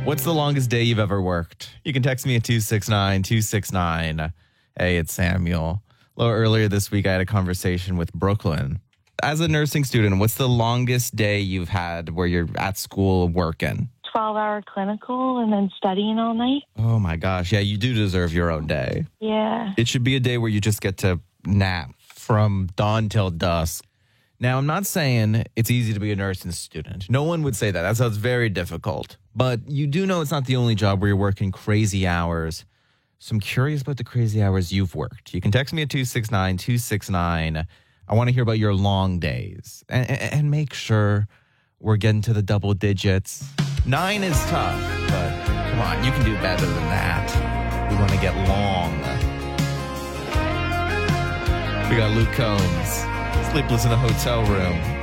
What's the longest day you've ever worked? You can text me at 269-269. Hey, it's Samuel. A little earlier this week, I had a conversation with Brooklyn. As a nursing student, what's the longest day you've had where you're at school working? 12-hour clinical and then studying all night. Oh my gosh. Yeah, you do deserve your own day. Yeah. It should be a day where you just get to nap from dawn till dusk. Now, I'm not saying it's easy to be a nursing student. No one would say that. That sounds very difficult. But you do know it's not the only job where you're working crazy hours. So I'm curious about the crazy hours you've worked. You can text me at 269-269. I want to hear about your long days. And make sure we're getting to the double digits. 9 is tough, but come on, you can do better than that. We want to get long. We got Luke Combs, Sleepless in a Hotel Room.